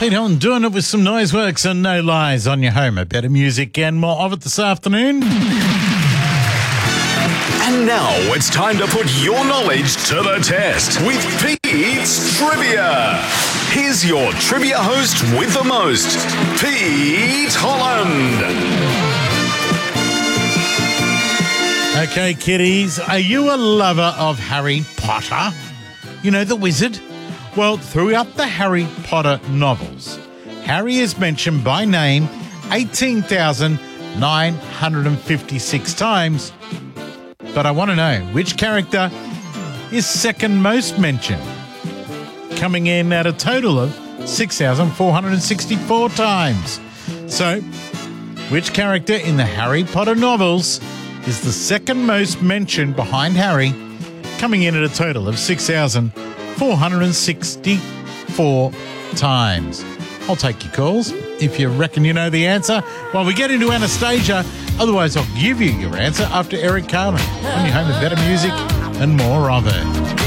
Pete Hilton doing it with some Noiseworks and No Lies on your home. A better music and more of it this afternoon. And now it's time to put your knowledge to the test with Pete's Trivia. Here's your trivia host with the most, Pete Holland. Okay, kiddies, are you a lover of Harry Potter? You know, the wizard? Well, throughout the Harry Potter novels, Harry is mentioned by name 18,956 times. But I want to know, which character is second most mentioned? Coming in at a total of 6,464 times. So, which character in the Harry Potter novels is the second most mentioned behind Harry, coming in at a total of 6,464 times? I'll take your calls if you reckon you know the answer while we get into Anastasia. Otherwise, I'll give you your answer after Eric Carmen on your home with better music and more of it.